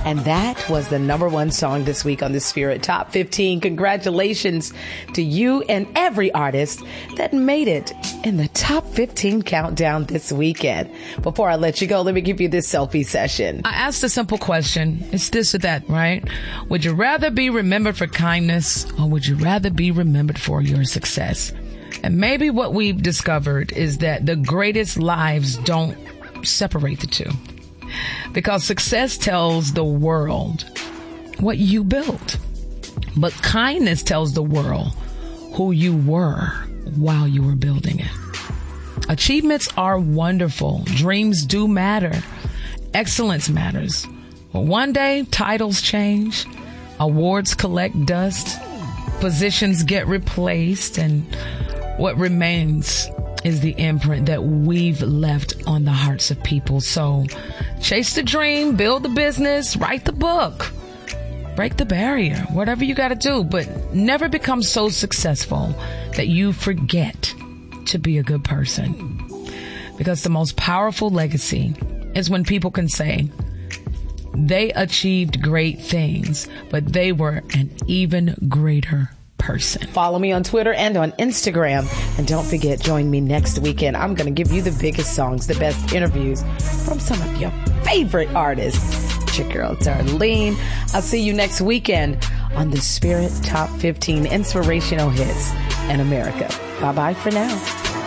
And that was the number one song this week on the Spirit Top 15. Congratulations to you and every artist that made it in the Top 15 countdown this weekend. Before I let you go, let me give you this selfie session. I asked a simple question. It's this or that, right? Would you rather be remembered for kindness, or would you rather be remembered for your success? And maybe what we've discovered is that the greatest lives don't separate the two. Because success tells the world what you built. But kindness tells the world who you were while you were building it. Achievements are wonderful. Dreams do matter. Excellence matters. But one day, titles change. Awards collect dust. Positions get replaced. And what remains is the imprint that we've left on the hearts of people. So chase the dream, build the business, write the book, break the barrier, whatever you got to do, but never become so successful that you forget to be a good person. Because the most powerful legacy is when people can say they achieved great things, but they were an even greater person. Follow me on Twitter and on Instagram. And don't forget, join me next weekend. I'm going to give you the biggest songs, the best interviews from some of your favorite artists. It's your girl, Darlene. I'll see you next weekend on the Spirit Top 15 Inspirational Hits in America. Bye-bye for now.